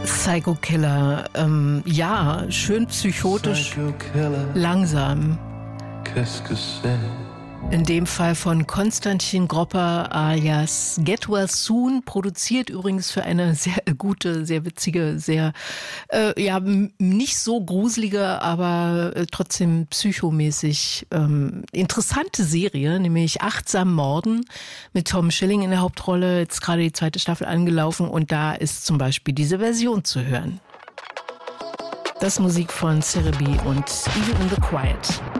Psycho Killer, ja, schön psychotisch, langsam. In dem Fall von Konstantin Gropper alias Get Well Soon, produziert übrigens für eine sehr gute, sehr witzige, sehr, nicht so gruselige, aber trotzdem psychomäßig interessante Serie, nämlich Achtsam Morden mit Tom Schilling in der Hauptrolle, jetzt gerade die 2. Staffel angelaufen und da ist zum Beispiel diese Version zu hören. Das ist Musik von Cerebi und Even in the Quiet.